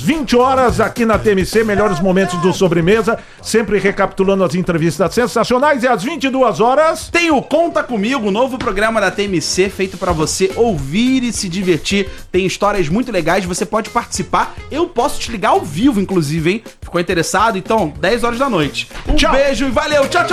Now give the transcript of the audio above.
20 horas aqui na TMC, melhores momentos do Sobremesa, sempre recapitulando as entrevistas sensacionais. E às 22 horas... tem o Conta Comigo, novo programa da TMC, feito pra você ouvir e se divertir. Tem histórias muito legais, você pode participar. Eu posso te ligar ao vivo, inclusive, hein? Ficou interessado? Então, 10 horas da noite. Um beijo e valeu, tchau, tchau!